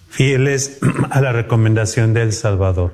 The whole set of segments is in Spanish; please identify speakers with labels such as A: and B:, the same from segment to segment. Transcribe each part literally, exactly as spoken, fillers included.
A: fieles a la recomendación del Salvador.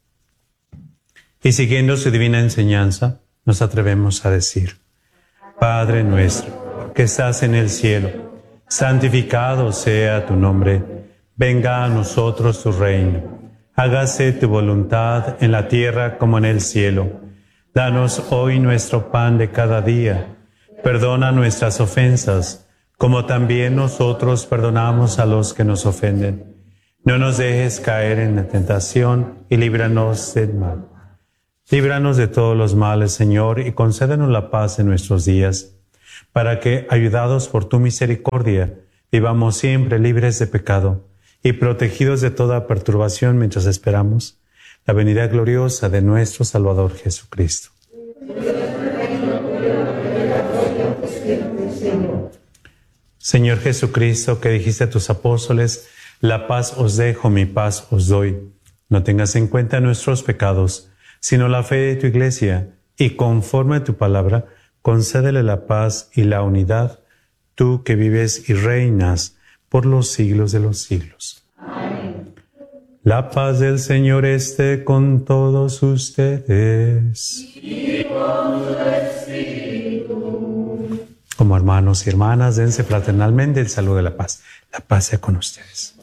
A: Y siguiendo su divina enseñanza, nos atrevemos a decir: Padre nuestro, que estás en el cielo, santificado sea tu nombre. Venga a nosotros tu reino. Hágase tu voluntad en la tierra como en el cielo. Danos hoy nuestro pan de cada día. Perdona nuestras ofensas, como también nosotros perdonamos a los que nos ofenden. No nos dejes caer en la tentación y líbranos del mal. Líbranos de todos los males, Señor, y concédenos la paz en nuestros días, para que, ayudados por tu misericordia, vivamos siempre libres de pecado y protegidos de toda perturbación mientras esperamos la venida gloriosa de nuestro Salvador Jesucristo. Señor Jesucristo, que dijiste a tus apóstoles: la paz os dejo, mi paz os doy. No tengas en cuenta nuestros pecados, sino la fe de tu Iglesia, y conforme a tu palabra, concédele la paz y la unidad, tú que vives y reinas por los siglos de los siglos. Amén. La paz del Señor esté con todos ustedes. Y con su espíritu. Como hermanos y hermanas, dense fraternalmente el saludo de la paz. La paz sea con ustedes.